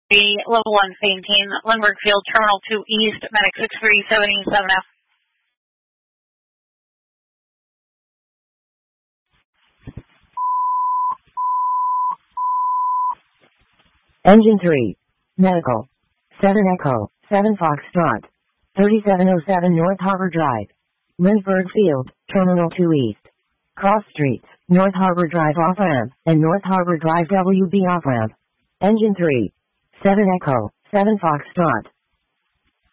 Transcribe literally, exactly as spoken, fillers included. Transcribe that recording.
Level one, maintain Lindbergh Field, Terminal two East, Medic six three seven seven F. Engine three. Medical. seven Echo, seven Foxtrot. thirty-seven oh seven North Harbor Drive. Lindbergh Field, Terminal two East. Cross streets, North Harbor Drive off-ramp, and North Harbor Drive W B off-ramp. Engine three. seven Echo, seven Foxtrot.